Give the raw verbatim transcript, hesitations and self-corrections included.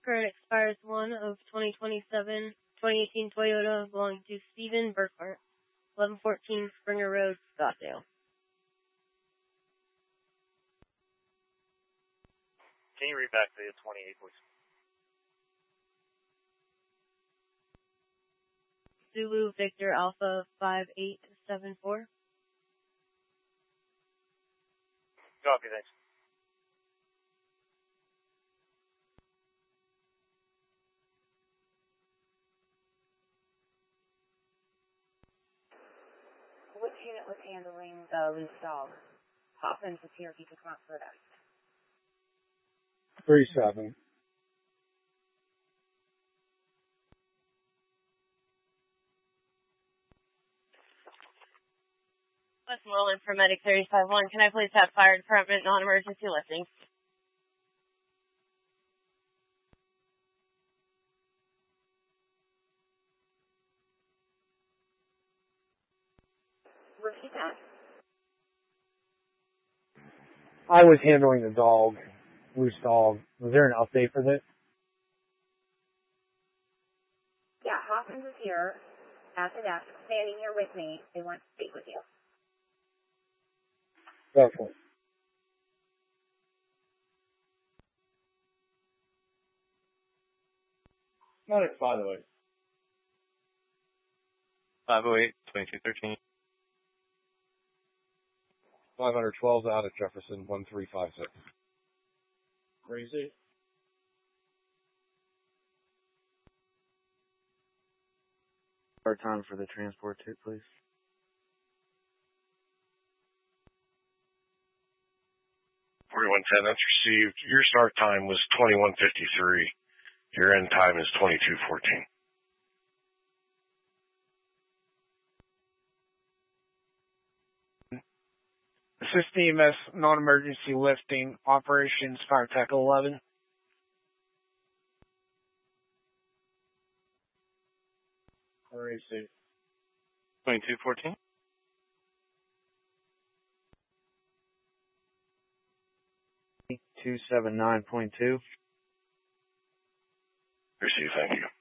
Current expires one of twenty twenty-seven, twenty eighteen Toyota belonging to Stephen Burkhart, eleven fourteen Springer Road, Scottsdale. Can you read back to the twenty-eight, please? Zulu Victor Alpha five eight seven four. Copy, thanks. Which unit was handling the loose dog? Hopkins is here if you can come out for that. three seven. Westmoreland for Medic thirty-five one. Can I please have fire department non-emergency lifting? Repeat that. I was handling the dog, loose dog. Was there an update for this? Yeah, Hopkins is here at the desk, standing here with me. They want to speak with you. Definitely. Not at five oh eight. five oh eight, twenty-two thirteen. five twelve out of Jefferson, one three five six. Crazy. Our time for the transport too, please. forty-one ten, that's received. Your start time was twenty-one fifty-three. Your end time is twenty-two fourteen. Assist E M S non-emergency lifting operations fire tech eleven. R A C. twenty-two fourteen. two seven nine point two. Receive, thank you.